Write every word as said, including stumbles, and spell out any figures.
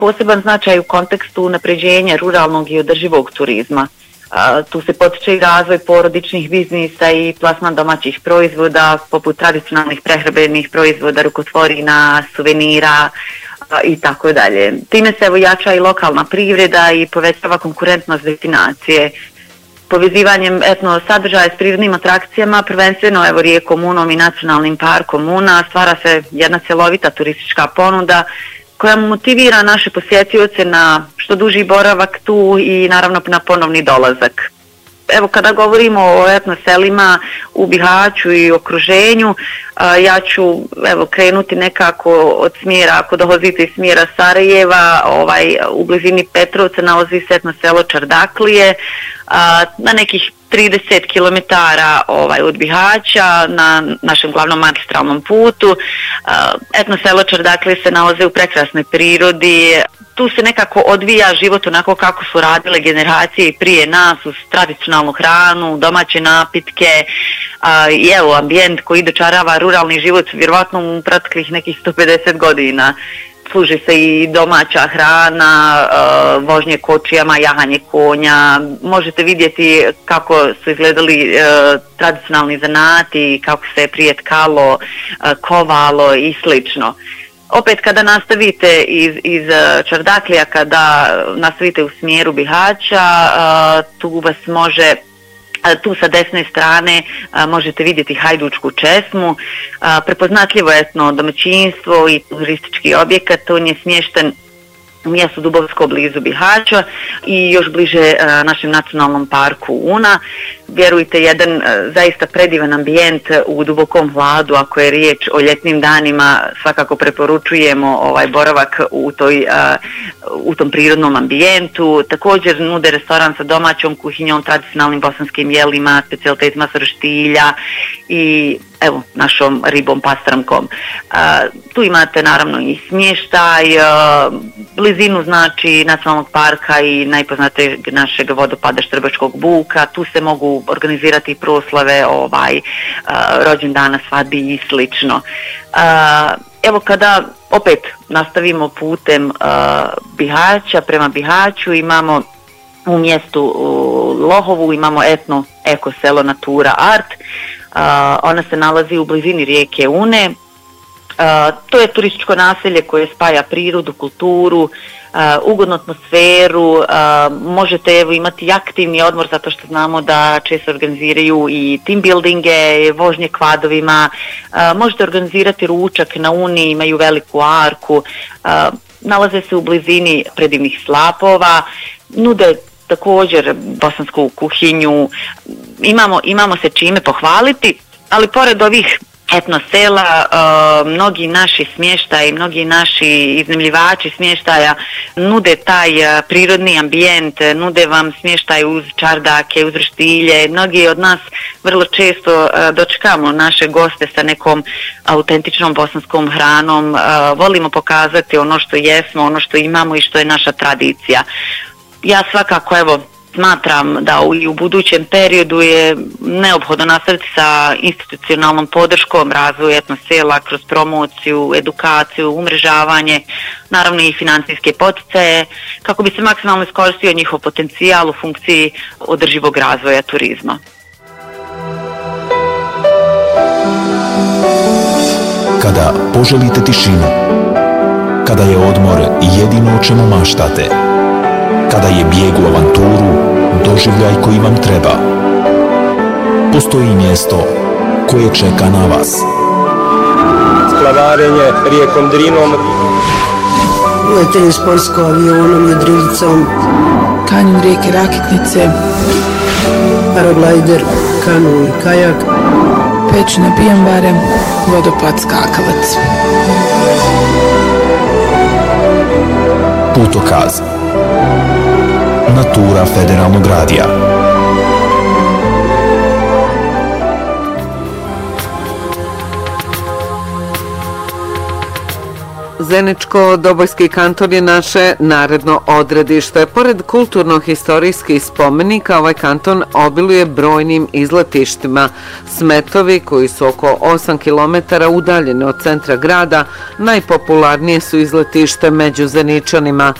poseban značaj u kontekstu unapređenja ruralnog i održivog turizma. A, tu se potiče i razvoj porodičnih biznisa i plasman domaćih proizvoda poput tradicionalnih prehrambenih proizvoda, rukotvorina, suvenira a, i tako dalje. Time se evo jača i lokalna privreda i povećava konkurentnost destinacije. Povezivanjem etno sadržaja s prirodnim atrakcijama, prvenstveno evo rijekom Unom i nacionalnim parkom Una, stvara se jedna cjelovita turistička ponuda koja motivira naše posjetioce na što duži boravak tu i naravno na ponovni dolazak. Evo kada govorimo o etno selima u Bihaću i okruženju, ja ću evo krenuti nekako od smjera, ako dolazite iz smjera Sarajeva, ovaj, u blizini Petrovca nalazi se etno selo Čardaklije, na nekih trideset kilometara ovaj, od Bihaća na našem glavnom magistralnom putu. Etno selo Čardaklije se nalaze u prekrasnoj prirodi. Tu se nekako odvija život onako kako su radile generacije i prije nas, uz tradicionalnu hranu, domaće napitke i evo ambijent koji dočarava ruralni život vjerovatno u proteklih nekih sto pedeset godina. Služi se i domaća hrana, vožnje kočijama, jahanje konja. Možete vidjeti kako su izgledali tradicionalni zanati, kako se prije tkalo, kovalo i slično. Opet kada nastavite iz, iz Čardaklija, kada nastavite u smjeru Bihaća, tu vas može... Tu sa desne strane a, možete vidjeti Hajdučku česmu, a, prepoznatljivo etno domaćinstvo i turistički objekat. On je smješten u mjestu Dubovsko blizu Bihaća i još bliže a, našem nacionalnom parku Una. Vjerujte, jedan a, zaista predivan ambijent u dubokom hladu. Ako je riječ o ljetnim danima, svakako preporučujemo ovaj boravak u, toj, a, u tom prirodnom ambijentu. Također nude restoran sa domaćom kuhinjom, tradicionalnim bosanskim jelima, specijalitetima sa roštilja i evo našom ribom pastramkom. A, tu imate naravno i smještaj, a, blizinu znači nacionalnog parka i najpoznatijeg našeg vodopada Štrbačkog buka. Tu se mogu organizirati proslave ovaj, a, rođendana, svadbi i slično. A, evo kada opet nastavimo putem uh, Bihaća, prema Bihaću imamo u mjestu uh, Lohovu imamo etno eko selo Natura Art. Uh, ona se nalazi u blizini rijeke Une. Uh, to je turističko naselje koje spaja prirodu, kulturu, uh, ugodnu atmosferu. Uh, možete evo imati aktivni odmor zato što znamo da često organiziraju i team buildinge, vožnje kvadovima. Uh, možete organizirati ručak na Uni, imaju veliku arku. Uh, nalaze se u blizini predivnih slapova. Nude također bosansku kuhinju. Imamo, imamo se čime pohvaliti, ali pored ovih etno sela, uh, mnogi naši smještaji, mnogi naši iznajmljivači smještaja nude taj uh, prirodni ambijent, nude vam smještaj uz čardake, uz roštilje. Mnogi od nas vrlo često uh, dočekamo naše goste sa nekom autentičnom bosanskom hranom, uh, volimo pokazati ono što jesmo, ono što imamo i što je naša tradicija. Ja svakako evo smatram da u, i u budućem periodu je neophodno nastaviti sa institucionalnom podrškom razvoju etno sela kroz promociju, edukaciju, umrežavanje, naravno i financijske poticaje, kako bi se maksimalno iskoristio njihov potencijal u funkciji održivog razvoja turizma. Kada poželite tišinu, kada je odmor jedino o čemu maštate, kada je bijeg u avanturu doživljaj koji vam treba, postoji mjesto koje čeka na vas. Splavarenje rijekom Drinom, letenje sportsko avionom, jedrilicom, kanjon rijeke Rakitnice, paraglajder, kanu i kajak, pećine pijambare, vodopad skakavac. Putokaz Natura Federalnog radija. Zeničko-Dobojski kanton je naše naredno odredište. Pored kulturno-historijskih spomenika, ovaj kanton obiluje brojnim izletištima. Smetovi, koji su oko osam kilometara udaljeni od centra grada, najpopularnije su izletište među Zeničanima.